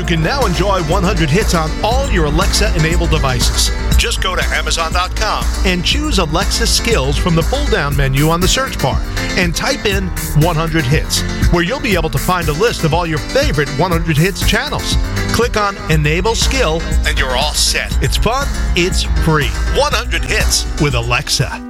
can now enjoy 100 hits on all your Alexa-enabled devices. Just go to Amazon.com and choose Alexa Skills from the pull-down menu on the search bar and type in 100 hits, where you'll be able to find a list of all your favorite 100 hits channels. Click on Enable Skill and you're all set. It's fun, it's free. 100 hits with Alexa.